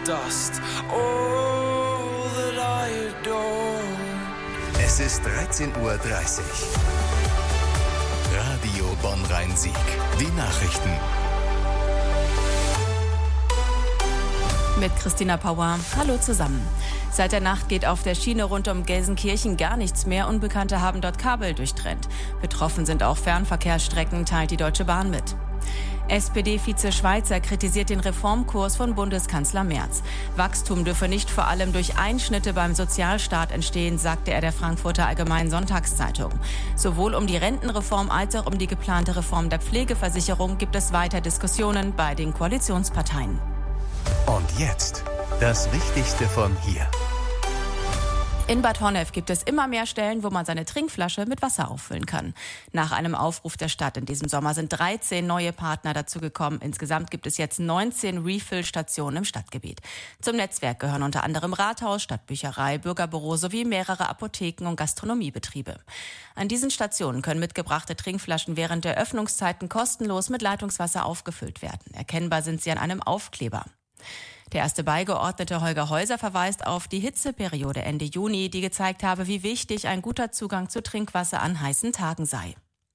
dust, all that I adore. Es ist 13:30 Uhr. Radio Bonn-Rhein-Sieg. Die Nachrichten. Mit Christina Pauer. Hallo zusammen. Seit der Nacht geht auf der Schiene rund um Gelsenkirchen gar nichts mehr. Unbekannte haben dort Kabel durchtrennt. Betroffen sind auch Fernverkehrsstrecken, teilt die Deutsche Bahn mit. SPD-Vize Schweizer kritisiert den Reformkurs von Bundeskanzler Merz. Wachstum dürfe nicht vor allem durch Einschnitte beim Sozialstaat entstehen, sagte er der Frankfurter Allgemeinen Sonntagszeitung. Sowohl um die Rentenreform als auch um die geplante Reform der Pflegeversicherung gibt es weiter Diskussionen bei den Koalitionsparteien. Und jetzt das Wichtigste von hier. In Bad Honnef gibt es immer mehr Stellen, wo man seine Trinkflasche mit Wasser auffüllen kann. Nach einem Aufruf der Stadt in diesem Sommer sind 13 neue Partner dazugekommen. Insgesamt gibt es jetzt 19 Refill-Stationen im Stadtgebiet. Zum Netzwerk gehören unter anderem Rathaus, Stadtbücherei, Bürgerbüro sowie mehrere Apotheken und Gastronomiebetriebe. An diesen Stationen können mitgebrachte Trinkflaschen während der Öffnungszeiten kostenlos mit Leitungswasser aufgefüllt werden. Erkennbar sind sie an einem Aufkleber. Der erste Beigeordnete Holger Häuser verweist auf die Hitzeperiode Ende Juni, die gezeigt habe, wie wichtig ein guter Zugang zu Trinkwasser an heißen Tagen sei.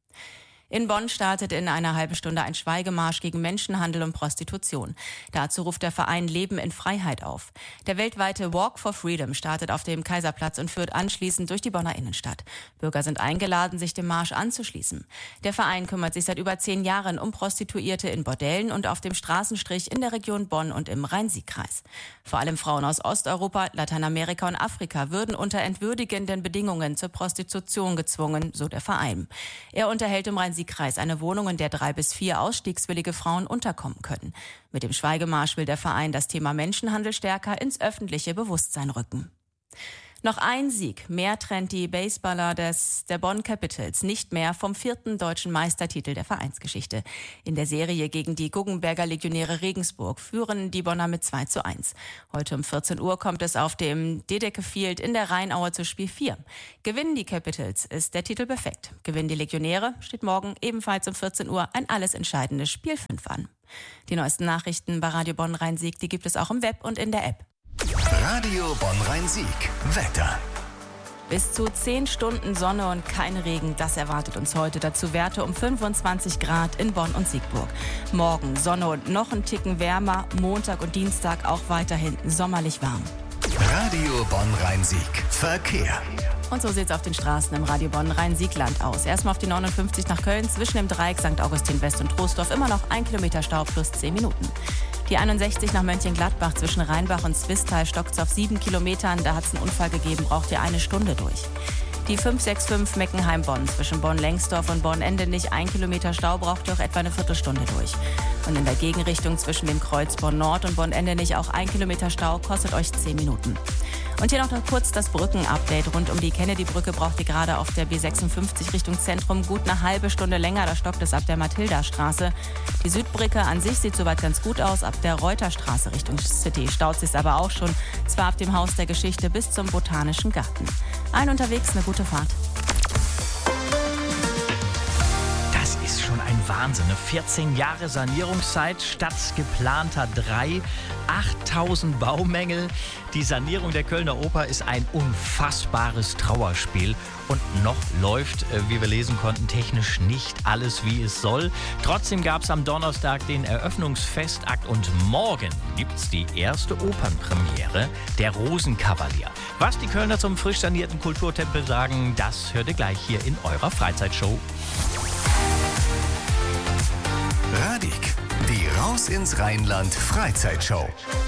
In Bonn startet in einer halben Stunde ein Schweigemarsch gegen Menschenhandel und Prostitution. Dazu ruft der Verein Leben in Freiheit auf. Der weltweite Walk for Freedom startet auf dem Kaiserplatz und führt anschließend durch die Bonner Innenstadt. Bürger sind eingeladen, sich dem Marsch anzuschließen. Der Verein kümmert sich seit über 10 Jahren um Prostituierte in Bordellen und auf dem Straßenstrich in der Region Bonn und im Rhein-Sieg-Kreis. Vor allem Frauen aus Osteuropa, Lateinamerika und Afrika würden unter entwürdigenden Bedingungen zur Prostitution gezwungen, so der Verein. Er unterhält im Rhein-Sieg-Kreis eine Wohnung, in der 3 bis 4 ausstiegswillige Frauen unterkommen können. Mit dem Schweigemarsch will der Verein das Thema Menschenhandel stärker ins öffentliche Bewusstsein rücken. Noch ein Sieg mehr trennt die Baseballer der Bonn Capitals nicht mehr vom 4. deutschen Meistertitel der Vereinsgeschichte. In der Serie gegen die Guggenberger Legionäre Regensburg führen die Bonner mit 2:1. Heute um 14 Uhr kommt es auf dem Dedeke Field in der Rheinaue zu Spiel 4. Gewinnen die Capitals, ist der Titel perfekt. Gewinnen die Legionäre, steht morgen ebenfalls um 14 Uhr ein alles entscheidendes Spiel 5 an. Die neuesten Nachrichten bei Radio Bonn-Rhein-Sieg, die gibt es auch im Web und in der App. Radio Bonn-Rhein-Sieg. Wetter. Bis zu 10 Stunden Sonne und kein Regen, das erwartet uns heute. Dazu Werte um 25 Grad in Bonn und Siegburg. Morgen Sonne und noch ein Ticken wärmer. Montag und Dienstag auch weiterhin sommerlich warm. Radio Bonn-Rhein-Sieg. Verkehr. Und so sieht es auf den Straßen im Radio Bonn-Rhein-Sieg-Land aus. Erstmal auf die 59 nach Köln, zwischen dem Dreieck St. Augustin West und Troisdorf immer noch 1 Kilometer Stau plus 10 Minuten. Die 61 nach Mönchengladbach zwischen Rheinbach und Zwistal stockt auf 7 Kilometern. Da hat es einen Unfall gegeben, braucht ihr 1 Stunde durch. Die 565 Meckenheim-Bonn zwischen Bonn-Lengsdorf und Bonn-Endenich 1 Kilometer Stau braucht ihr auch etwa eine Viertelstunde durch. Und in der Gegenrichtung zwischen dem Kreuz Bonn-Nord und Bonn-Endenich auch 1 Kilometer Stau, kostet euch 10 Minuten. Und hier noch kurz das Brückenupdate. Rund um die Kennedy-Brücke braucht ihr gerade auf der B56 Richtung Zentrum gut eine halbe Stunde länger. Da stockt es ab der Mathilda-Straße. Die Südbrücke an sich sieht soweit ganz gut aus. Ab der Reuterstraße Richtung City staut sich aber auch schon. Zwar ab dem Haus der Geschichte bis zum Botanischen Garten. Allen unterwegs eine gute Fahrt. Das ist schon ein Wahnsinn. 14 Jahre Sanierungszeit statt geplanter 3. 8000 Baumängel. Die Sanierung der Kölner Oper ist ein unfassbares Trauerspiel. Und noch läuft, wie wir lesen konnten, technisch nicht alles, wie es soll. Trotzdem gab es am Donnerstag den Eröffnungsfestakt und morgen gibt es die erste Opernpremiere, der Rosenkavalier. Was die Kölner zum frisch sanierten Kulturtempel sagen, das hört ihr gleich hier in eurer Freizeitshow. Radik, die Raus ins Rheinland Freizeitshow.